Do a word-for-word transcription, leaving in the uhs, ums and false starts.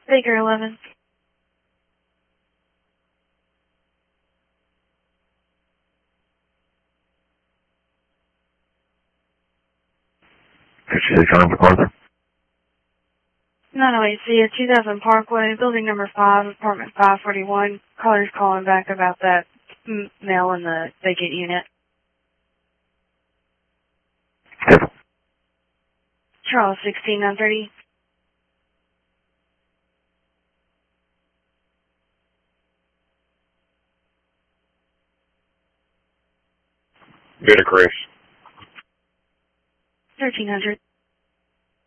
Baker eleven. fifty-six hundred MacArthur. nine oh eight C, two thousand Parkway, building number five, apartment five forty-one. Caller's calling back about that m- mail in the vacant unit. Yep. Charles sixteen nine thirty. Good, Chris. thirteen hundred.